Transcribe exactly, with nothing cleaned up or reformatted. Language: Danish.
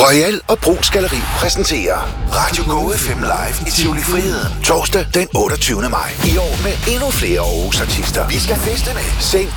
Royal og Brugs Galleri præsenterer Radio Go F M Live i Tivoli Friheden. Torsdag den otteogtyvende maj. I år med endnu flere Aarhus artister. Vi skal feste med Saint